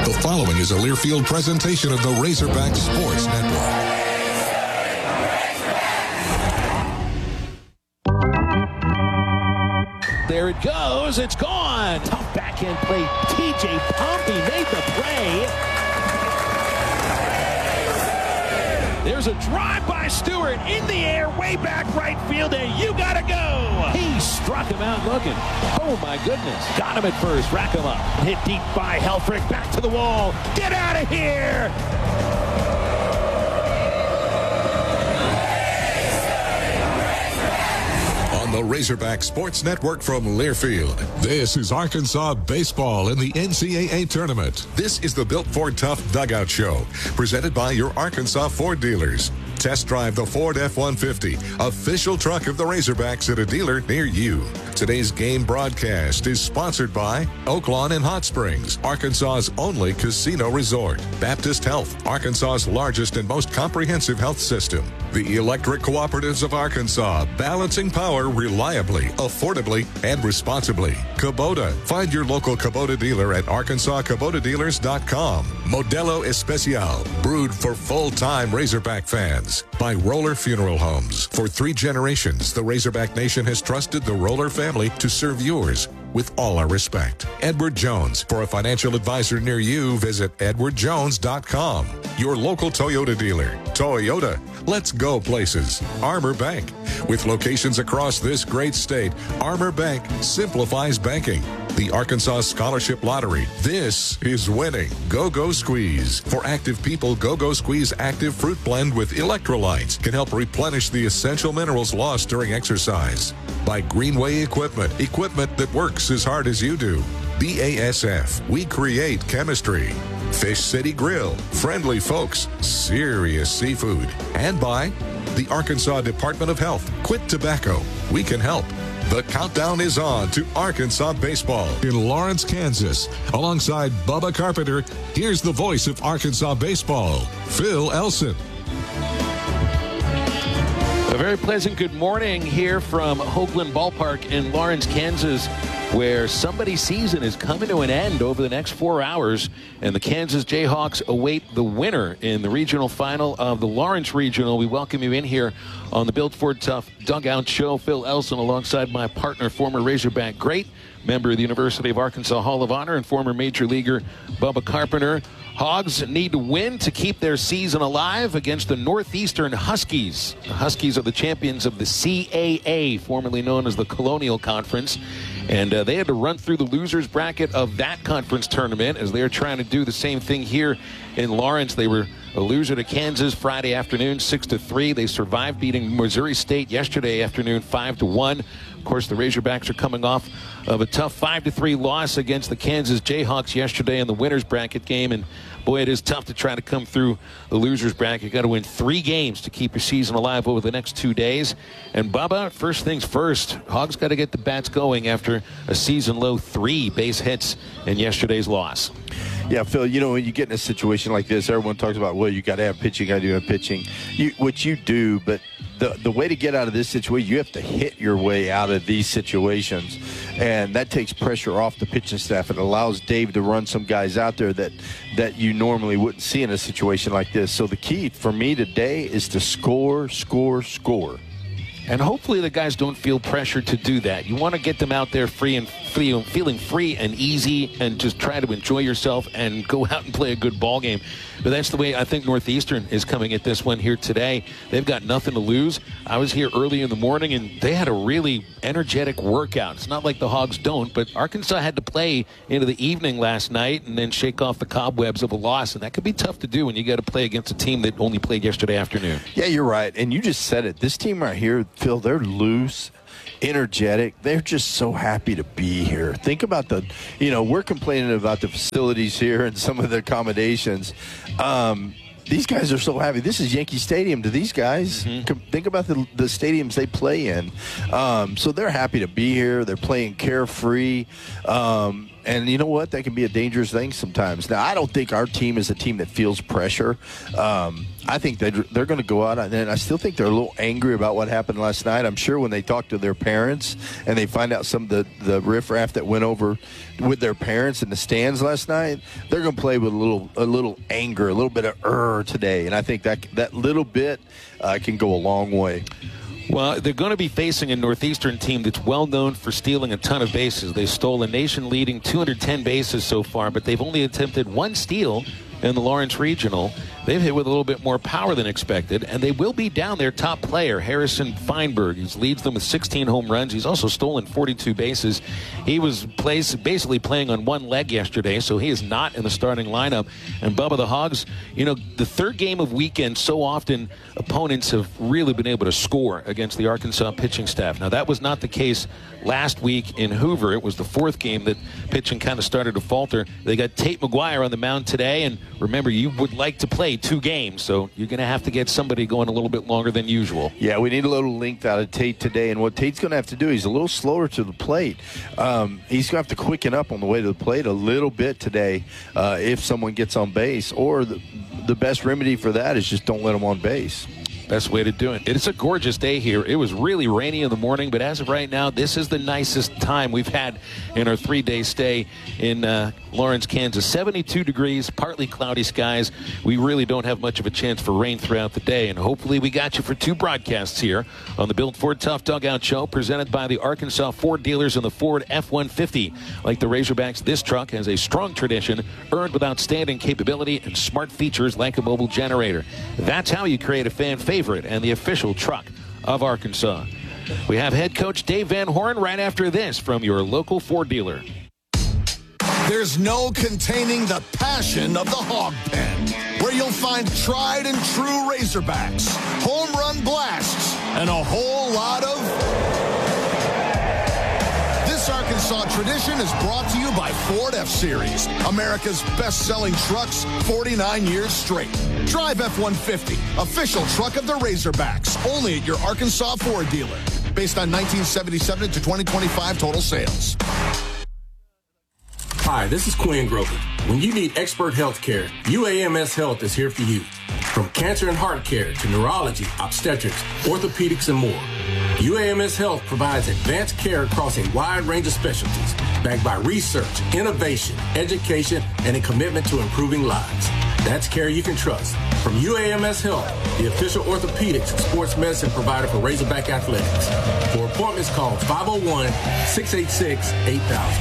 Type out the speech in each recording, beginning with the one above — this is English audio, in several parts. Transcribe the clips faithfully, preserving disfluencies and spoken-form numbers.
The following is a Learfield presentation of the Razorback Sports Network. There it goes. It's gone. Tough backhand play. T J Pompey made the play. There's a drive by Stewart in the air, way back right field, and you gotta go. He struck him out looking. Oh my goodness. Got him at first. Rack him up. Hit deep by Helfrich. Back to the wall. Get out of here. On the Razorback Sports Network from Learfield, this is Arkansas baseball in the N C double A tournament. This is the Built Ford Tough Dugout Show, presented by your Arkansas Ford dealers. Test drive the Ford F one fifty, official truck of the Razorbacks at a dealer near you. Today's game broadcast is sponsored by Oaklawn and Hot Springs, Arkansas's only casino resort. Baptist Health, Arkansas's largest and most comprehensive health system. The Electric Cooperatives of Arkansas, balancing power reliably, affordably, and responsibly. Kubota, find your local Kubota dealer at arkansas kubota dealers dot com. Modelo Especial, brewed for full-time Razorback fans. By Roller Funeral Homes. For three generations, the Razorback Nation has trusted the Roller family to serve yours with all our respect. Edward Jones. For a financial advisor near you, visit edward jones dot com. Your local Toyota dealer. Toyota. Let's go places. Armor Bank. With locations across this great state, Armor Bank simplifies banking. The Arkansas Scholarship Lottery. This is winning. Go-Go Squeeze. For active people, Go-Go Squeeze Active Fruit Blend with electrolytes can help replenish the essential minerals lost during exercise. By Greenway Equipment. Equipment that works as hard as you do. B A S F. We create chemistry. Fish City Grill. Friendly folks. Serious seafood. And by the Arkansas Department of Health. Quit tobacco. We can help. The countdown is on to Arkansas baseball in Lawrence, Kansas. Alongside Bubba Carpenter, here's the voice of Arkansas baseball, Phil Elson. A very pleasant good morning here from Hoagland Ballpark in Lawrence, Kansas, where somebody's season is coming to an end over the next four hours, and the Kansas Jayhawks await the winner in the regional final of the Lawrence Regional. We welcome you in here on the Built Ford Tough Dugout Show. Phil Elson alongside my partner, former Razorback great, member of the University of Arkansas Hall of Honor, and former Major Leaguer Bubba Carpenter. Hogs need to win to keep their season alive against the Northeastern Huskies. The Huskies are the champions of the C A A, formerly known as the Colonial Conference. And uh, they had to run through the losers bracket of that conference tournament as they're trying to do the same thing here in Lawrence. They were a loser to Kansas Friday afternoon, six to three. They survived beating Missouri State yesterday afternoon, five to one. Of course, the Razorbacks are coming off of a tough five to three loss against the Kansas Jayhawks yesterday in the winners bracket game. And boy, it is tough to try to come through the losers bracket. You got to win three games to keep your season alive over the next two days. And Bubba, first things first, Hogs got to get the bats going after a season low three base hits in yesterday's loss. Yeah, Phil, you know, when you get in a situation like this, everyone talks about, well, you got to have pitching, got to have pitching, you, which you do, but the the way to get out of this situation, you have to hit your way out of these situations, and that takes pressure off the pitching staff. It allows Dave to run some guys out there that, that you normally wouldn't see in a situation like this. So the key for me today is to score, score, score. And hopefully the guys don't feel pressured to do that. You want to get them out there free and free, feeling free and easy, and just try to enjoy yourself and go out and play a good ball game. But that's the way I think Northeastern is coming at this one here today. They've got nothing to lose. I was here early in the morning, and they had a really energetic workout. It's not like the Hogs don't, but Arkansas had to play into the evening last night and then shake off the cobwebs of a loss, and that could be tough to do when you got to play against a team that only played yesterday afternoon. Yeah, you're right, and you just said it. This team right here, Phil, they're loose, energetic. They're just so happy to be here. Think about the, you know, we're complaining about the facilities here and some of the accommodations. Um, these guys are so happy. This is Yankee Stadium to these guys. Mm-hmm. Think about the, the stadiums they play in. Um, so they're happy to be here. They're playing carefree. Um, and you know what? That can be a dangerous thing sometimes. Now, I don't think our team is a team that feels pressure. Um, I think they're, they're going to go out, and I still think they're a little angry about what happened last night. I'm sure when they talk to their parents and they find out some of the, the riffraff that went over with their parents in the stands last night, they're going to play with a little a little anger, a little bit of er today. And I think that that little bit uh, can go a long way. Well, they're going to be facing a Northeastern team that's well known for stealing a ton of bases. They stole a nation-leading two hundred ten bases so far, but they've only attempted one steal in the Lawrence Regional. They've hit with a little bit more power than expected, and they will be down their top player, Harrison Feinberg. He leads them with sixteen home runs. He's also stolen forty-two bases. He was plays, basically playing on one leg yesterday, so he is not in the starting lineup. And Bubba, the Hogs, you know, the third game of weekend, so often opponents have really been able to score against the Arkansas pitching staff. Now, that was not the case last week in Hoover. It was the fourth game that pitching kind of started to falter. They got Tate McGuire on the mound today, and remember, you would like to play two games, so you're going to have to get somebody going a little bit longer than usual. Yeah, we need a little length out of Tate today, and what Tate's going to have to do, he's a little slower to the plate. Um, he's going to have to quicken up on the way to the plate a little bit today uh, if someone gets on base, or the, the best remedy for that is just don't let him on base. Best way to do it. It's a gorgeous day here. It was really rainy in the morning, but as of right now, this is the nicest time we've had in our three-day stay in uh, Lawrence, Kansas. seventy-two degrees, partly cloudy skies. We really don't have much of a chance for rain throughout the day, and hopefully we got you for two broadcasts here on the Built Ford Tough Dugout Show, presented by the Arkansas Ford dealers and the Ford F one fifty. Like the Razorbacks, this truck has a strong tradition, earned with outstanding capability and smart features like a mobile generator. That's how you create a fan favorite and the official truck of Arkansas. We have head coach Dave Van Horn right after this from your local Ford dealer. There's no containing the passion of the Hog Pen, where you'll find tried and true Razorbacks, home run blasts, and a whole lot of... This Arkansas tradition is brought to you by Ford F-Series, America's best-selling trucks forty-nine years straight. Drive F one fifty, official truck of the Razorbacks, only at your Arkansas Ford dealer. Based on nineteen seventy-seven to twenty twenty-five total sales. Hi, this is Quinn Grover. When you need expert health care, U A M S Health is here for you. From cancer and heart care to neurology, obstetrics, orthopedics, and more, U A M S Health provides advanced care across a wide range of specialties, backed by research, innovation, education, and a commitment to improving lives. That's care you can trust. From U A M S Health, the official orthopedics and sports medicine provider for Razorback Athletics. For appointments, call five oh one, six eight six, eight thousand.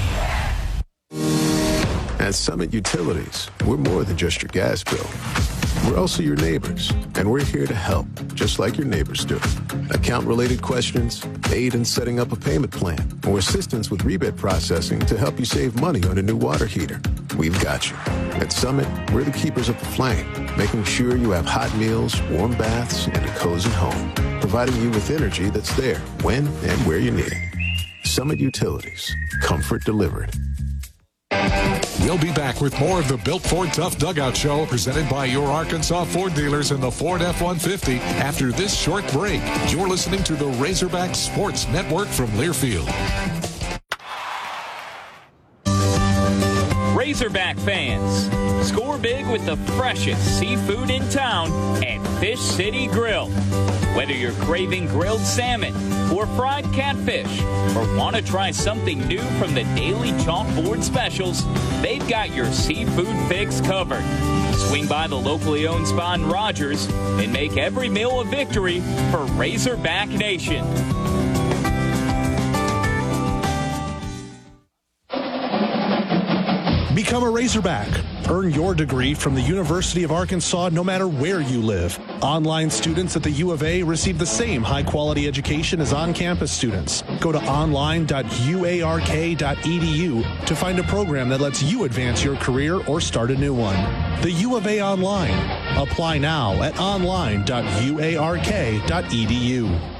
At Summit Utilities, we're more than just your gas bill. We're also your neighbors, and we're here to help, just like your neighbors do. Account-related questions, aid in setting up a payment plan, or assistance with rebate processing to help you save money on a new water heater. We've got you. At Summit, we're the keepers of the flame, making sure you have hot meals, warm baths, and a cozy home, providing you with energy that's there when and where you need it. Summit Utilities. Comfort delivered. We'll be back with more of the Built Ford Tough Dugout Show, presented by your Arkansas Ford dealers and the Ford F one fifty after this short break. You're listening to the Razorback Sports Network from Learfield. Razorback fans, score big with the freshest seafood in town at Fish City Grill. Whether you're craving grilled salmon or fried catfish, or want to try something new from the daily chalkboard specials, they've got your seafood fix covered. Swing by the locally owned spot in Rogers and make every meal a victory for Razorback Nation. Become a Razorback. Earn your degree from the University of Arkansas no matter where you live. Online students at the U of A receive the same high-quality education as on-campus students. Go to online dot u a r k dot e d u to find a program that lets you advance your career or start a new one. The U of A Online. Apply now at online dot u a r k dot e d u.